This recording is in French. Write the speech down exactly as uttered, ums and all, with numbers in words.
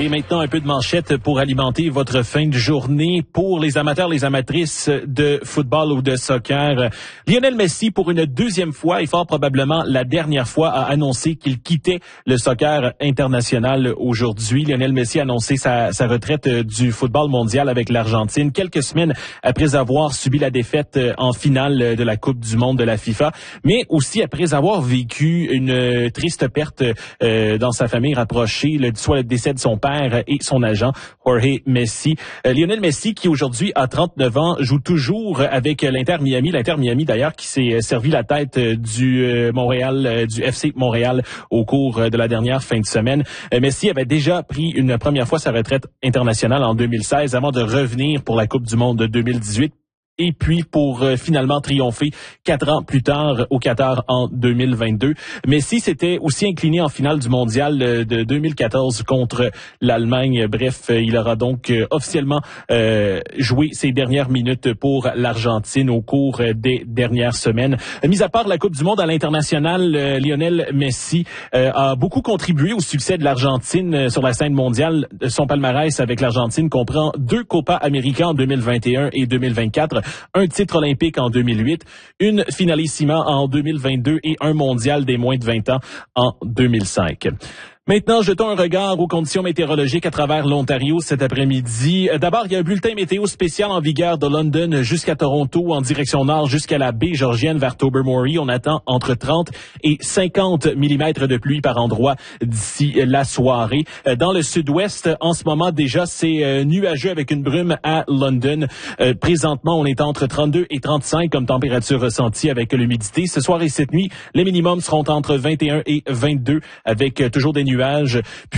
Et maintenant, un peu de manchette pour alimenter votre fin de journée. Pour les amateurs, les amatrices de football ou de soccer, Lionel Messi, pour une deuxième fois et fort probablement la dernière fois, a annoncé qu'il quittait le soccer international aujourd'hui. Lionel Messi a annoncé sa, sa retraite du football mondial avec l'Argentine quelques semaines après avoir subi la défaite en finale de la Coupe du monde de la FIFA, mais aussi après avoir vécu une triste perte euh, dans sa famille rapprochée, le, soit le décès de son père et son agent, Jorge Messi. Euh, Lionel Messi, qui aujourd'hui a trente-neuf ans, joue toujours avec l'Inter Miami. L'Inter Miami, d'ailleurs, qui s'est servi la tête du euh, Montréal, euh, du F C Montréal au cours de la dernière fin de semaine. Euh, Messi avait déjà pris une première fois sa retraite internationale en deux mille seize avant de revenir pour la Coupe du monde de deux mille dix-huit. Et puis pour euh, finalement triompher quatre ans plus tard au Qatar en deux mille vingt-deux. Messi s'était aussi incliné en finale du mondial euh, de deux mille quatorze contre l'Allemagne. Bref, euh, il aura donc euh, officiellement euh, joué ses dernières minutes pour l'Argentine au cours euh, des dernières semaines. Euh, mis à part la Coupe du monde à l'international, euh, Lionel Messi euh, a beaucoup contribué au succès de l'Argentine euh, sur la scène mondiale. Son palmarès avec l'Argentine comprend deux Copa América en deux mille vingt et un et deux mille vingt-quatre, un titre olympique en deux mille huit, une finalissima en deux mille vingt-deux et un mondial des moins de vingt ans en deux mille cinq. Maintenant, jetons un regard aux conditions météorologiques à travers l'Ontario cet après-midi. D'abord, il y a un bulletin météo spécial en vigueur de London jusqu'à Toronto, en direction nord jusqu'à la baie Georgienne vers Tobermory. On attend entre trente et cinquante millimètres de pluie par endroit d'ici la soirée. Dans le sud-ouest, en ce moment, déjà, c'est nuageux avec une brume à London. Euh, présentement, on est entre trente-deux et trente-cinq comme température ressentie avec l'humidité. Ce soir et cette nuit, les minimums seront entre vingt et un et vingt-deux avec toujours des nuages.